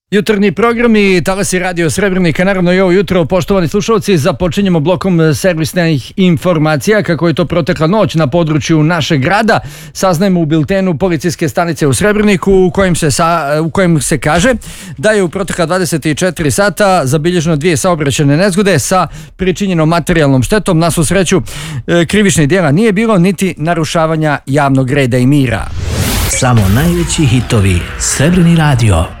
Jutarnji program i Talasi radio Srebrnika, naravno i ovo jutro, poštovani slušalci, započinjemo blokom servisnih informacija. Kako je to protekla noć na području našeg grada, saznajemo u biltenu policijske stanice u Srebrniku u kojem se kaže da je u protekla 24 sata zabilježeno 2 saobraćajne nezgode sa pričinjenom materijalnom štetom. Na svu sreću krivičnih djela nije bilo, niti narušavanja javnog reda i mira. Samo najveći hitovi. Srebrni radio.